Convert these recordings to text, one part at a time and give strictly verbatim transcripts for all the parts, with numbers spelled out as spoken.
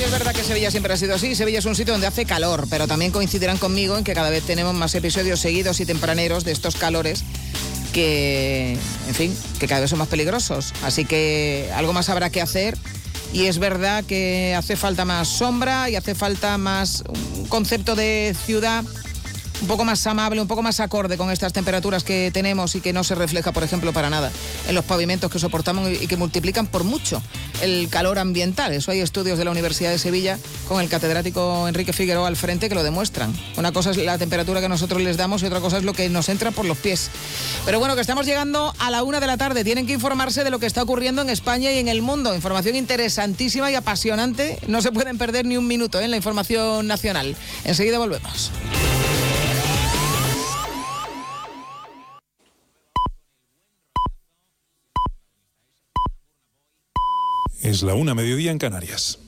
es verdad que Sevilla siempre ha sido así. Sevilla es un sitio donde hace calor, pero también coincidirán conmigo en que cada vez tenemos más episodios seguidos y tempraneros de estos calores que, en fin, que cada vez son más peligrosos. Así que algo más habrá que hacer. Y es verdad que hace falta más sombra y hace falta más un concepto de ciudad un poco más amable, un poco más acorde con estas temperaturas que tenemos y que no se refleja, por ejemplo, para nada en los pavimentos que soportamos y que multiplican por mucho el calor ambiental. Eso hay estudios de la Universidad de Sevilla con el catedrático Enrique Figueroa al frente que lo demuestran. Una cosa es la temperatura que nosotros les damos y otra cosa es lo que nos entra por los pies. Pero bueno, que estamos llegando a la una de la tarde. Tienen que informarse de lo que está ocurriendo en España y en el mundo. Información interesantísima y apasionante. No se pueden perder ni un minuto, ¿eh?, en la información nacional. Enseguida volvemos. Es la una, mediodía en Canarias.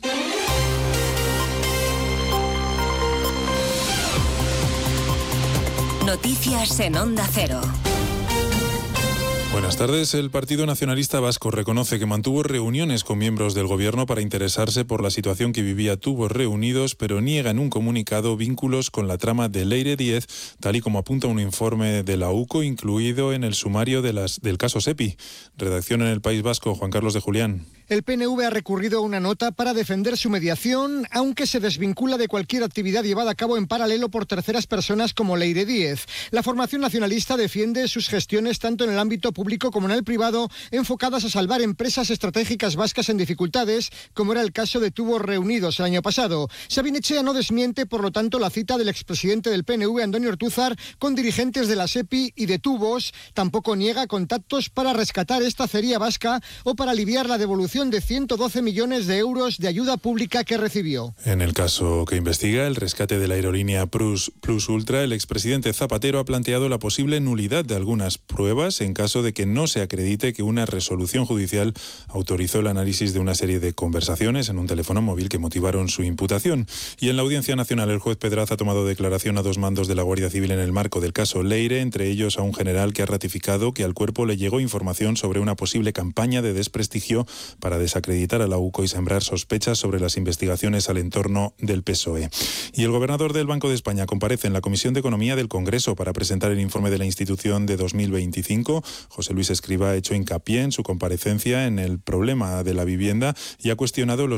Noticias en Onda Cero. Buenas tardes. El Partido Nacionalista Vasco reconoce que mantuvo reuniones con miembros del Gobierno para interesarse por la situación que vivía Tubos Reunidos, pero niega en un comunicado vínculos con la trama de Leire Díez, tal y como apunta un informe de la U C O incluido en el sumario de las, del caso SEPI. Redacción en el País Vasco, Juan Carlos de Julián. El P N V ha recurrido a una nota para defender su mediación, aunque se desvincula de cualquier actividad llevada a cabo en paralelo por terceras personas como Leire Díez. La formación nacionalista defiende sus gestiones tanto en el ámbito público como en el privado, enfocadas a salvar empresas estratégicas vascas en dificultades, como era el caso de Tubos Reunidos el año pasado. Sabin Echea no desmiente, por lo tanto, la cita del expresidente del P N V, Antonio Ortúzar, con dirigentes de la SEPI y de Tubos. Tampoco niega contactos para rescatar esta acería vasca o para aliviar la devolución de ciento doce millones de euros de ayuda pública que recibió. En el caso que investiga el rescate de la aerolínea Plus, Plus Ultra, el expresidente Zapatero ha planteado la posible nulidad de algunas pruebas en caso de que no se acredite que una resolución judicial autorizó el análisis de una serie de conversaciones en un teléfono móvil que motivaron su imputación. Y en la Audiencia Nacional, el juez Pedraza ha tomado declaración a dos mandos de la Guardia Civil en el marco del caso Leire, entre ellos a un general que ha ratificado que al cuerpo le llegó información sobre una posible campaña de desprestigio para desacreditar a la U C O y sembrar sospechas sobre las investigaciones al entorno del P S O E. Y el gobernador del Banco de España comparece en la Comisión de Economía del Congreso para presentar el informe de la institución de dos mil veinticinco. José Luis Escrivá ha hecho hincapié en su comparecencia en el problema de la vivienda y ha cuestionado los